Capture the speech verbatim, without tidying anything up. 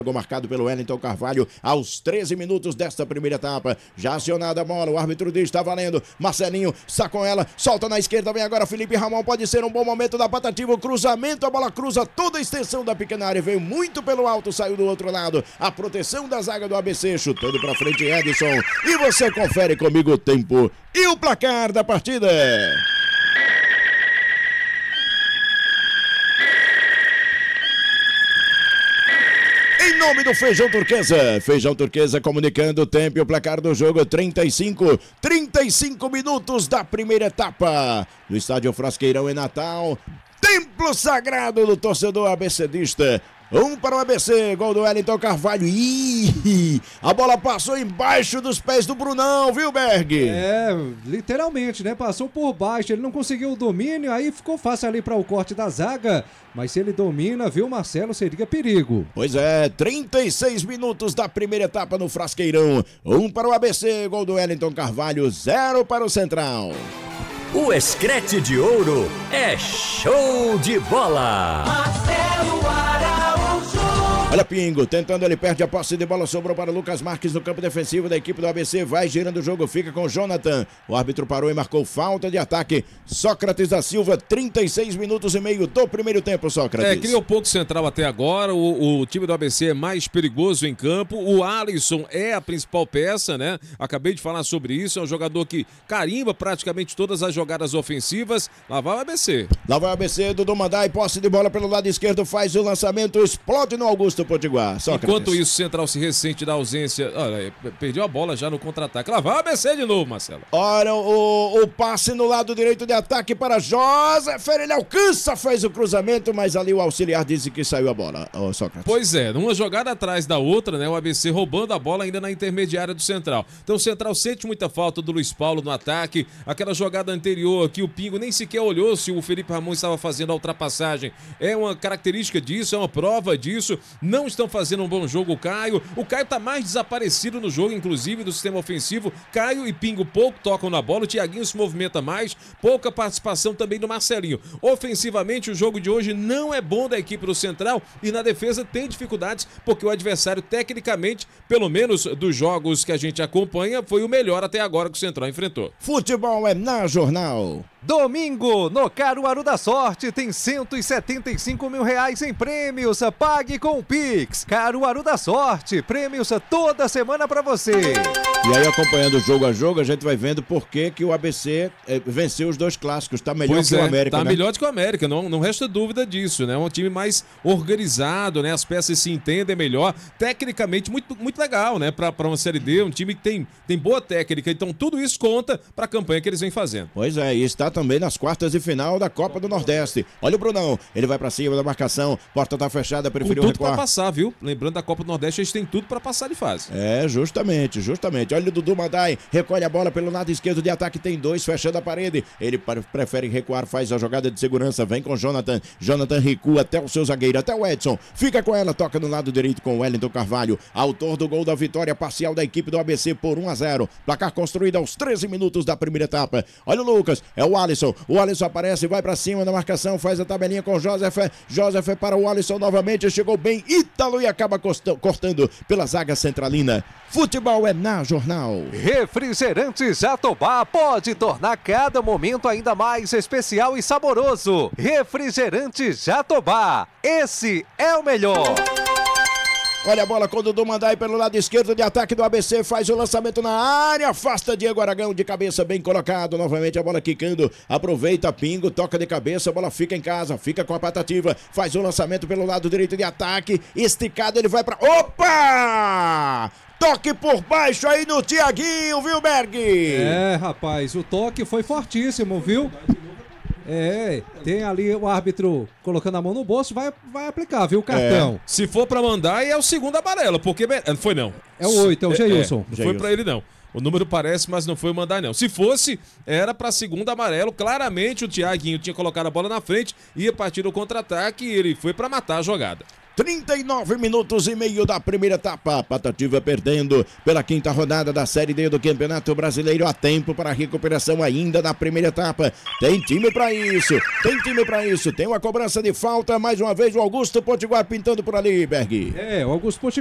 Gol marcado pelo Wellington Carvalho aos treze minutos desta primeira etapa. Já acionada a bola, o árbitro diz: está valendo. Marcelinho sacou ela, solta na esquerda, vem agora Felipe Ramon. Pode ser um bom momento da Patativa. O cruzamento, a bola cruza toda a extensão da pequena área, veio muito pelo alto, saiu do outro lado. A proteção da zaga do A B C, chutando pra frente Edson. E você confere comigo o tempo e o placar da partida. Em nome do Feijão Turquesa, Feijão Turquesa comunicando o tempo e o placar do jogo, trinta e cinco, trinta e cinco minutos da primeira etapa, no estádio Frasqueirão em Natal, templo sagrado do torcedor abecedista. Um para o A B C, gol do Wellington Carvalho. Ih, a bola passou embaixo dos pés do Brunão, viu, Berg? É, literalmente, né? Passou por baixo, ele não conseguiu o domínio, aí ficou fácil ali para o corte da zaga. Mas se ele domina, viu, Marcelo, seria perigo. Pois é, trinta e seis minutos da primeira etapa no Frasqueirão. Um para o A B C, gol do Wellington Carvalho, zero para o Central. O Escrete de Ouro é show de bola. Marcelo Araújo. Olha Pingo, tentando, ele perde a posse de bola, sobrou para Lucas Marques no campo defensivo da equipe do A B C, vai girando o jogo, fica com o Jonathan. O árbitro parou e marcou falta de ataque. Sócrates da Silva, trinta e seis minutos e meio do primeiro tempo, Sócrates. É, criou pouco Central até agora, o, o time do A B C é mais perigoso em campo, o Alisson é a principal peça, né? Acabei de falar sobre isso, é um jogador que carimba praticamente todas as jogadas ofensivas. Lá vai o A B C. Lá vai o A B C, Dudu Mandai, posse de bola pelo lado esquerdo, faz o lançamento, explode no Augusto Potiguar. Sócrates. Enquanto isso, Central se ressente da ausência. Olha, perdeu a bola já no contra-ataque. Lá vai o A B C de novo, Marcelo. Olha o, o passe no lado direito de ataque para José. Ele alcança, faz o cruzamento, mas ali o auxiliar disse que saiu a bola, oh, Sócrates. Pois é, numa jogada atrás da outra, né? O A B C roubando a bola ainda na intermediária do Central. Então o Central sente muita falta do Luiz Paulo no ataque. Aquela jogada anterior que o Pingo nem sequer olhou se o Felipe Ramon estava fazendo a ultrapassagem. É uma característica disso, é uma prova disso. Não estão fazendo um bom jogo o Caio. O Caio tá mais desaparecido no jogo, inclusive, do sistema ofensivo. Caio e Pingo pouco tocam na bola. O Thiaguinho se movimenta mais. Pouca participação também do Marcelinho. Ofensivamente, o jogo de hoje não é bom da equipe do Central e na defesa tem dificuldades porque o adversário, tecnicamente, pelo menos dos jogos que a gente acompanha, foi o melhor até agora que o Central enfrentou. Futebol é na Jornal. Domingo, no Caruaru da Sorte, tem cento e setenta e cinco mil reais em prêmios. Pague com o Pix. Caruaru da Sorte, prêmios toda semana pra você. E aí, acompanhando jogo a jogo, a gente vai vendo por que que o A B C eh, venceu os dois clássicos. Tá melhor pois que é, o América, tá né? melhor do que o América, não, não resta dúvida disso, né? É um time mais organizado, né? As peças se entendem melhor. Tecnicamente, muito, muito legal, né? Pra, pra uma Série D, um time que tem, tem boa técnica. Então, tudo isso conta pra campanha que eles vêm fazendo. Pois é, e está também nas quartas de final da Copa do Nordeste. Olha o Brunão, ele vai pra cima da marcação, porta tá fechada, preferiu Com tudo recuar. pra passar, viu? Lembrando da Copa do Nordeste, eles têm tudo pra passar de fase. É, justamente, justamente. Olha o Dudu Mandai, recolhe a bola pelo lado esquerdo de ataque, tem dois fechando a parede. Ele prefere recuar, faz a jogada de segurança, vem com Jonathan. Jonathan recua até o seu zagueiro, até o Edson. Fica com ela, toca no lado direito com o Wellington Carvalho, autor do gol da vitória parcial da equipe do A B C por um a zero. Placar construído aos treze minutos da primeira etapa. Olha o Lucas, é o Alisson. O Alisson aparece, vai pra cima na marcação, faz a tabelinha com o José. José para o Alisson novamente, chegou bem Ítalo e acaba cortando pela zaga centralina. Futebol é na Jornal. Refrigerante Jatobá pode tornar cada momento ainda mais especial e saboroso. Refrigerante Jatobá, esse é o melhor. Olha a bola com o Dudu Mandai pelo lado esquerdo de ataque do A B C, faz o lançamento na área, afasta Diego Aragão de cabeça, bem colocado, novamente a bola quicando, aproveita Pingo, toca de cabeça, a bola fica em casa, fica com a Patativa, faz o lançamento pelo lado direito de ataque, esticado, ele vai pra... Opa! Toque por baixo aí no Thiaguinho, viu, Berg? É, rapaz, o toque foi fortíssimo, viu? É, tem ali o árbitro colocando a mão no bolso, vai, vai aplicar, viu, o cartão. É. Se for pra mandar, é o segundo amarelo, porque... Não foi não. É o oito, é o Geilson. É, não foi pra ele não. O número parece, mas não foi o mandar não. Se fosse, era pra segundo amarelo. Claramente o Thiaguinho tinha colocado a bola na frente, ia partir o contra-ataque e ele foi pra matar a jogada. trinta e nove minutos e meio da primeira etapa. Patativa perdendo pela quinta rodada da Série D do Campeonato Brasileiro. Há tempo para recuperação ainda da primeira etapa. Tem time para isso, tem time para isso. Tem uma cobrança de falta. Mais uma vez o Augusto Potiguar pintando por ali, Berg. É, o Augusto Potiguar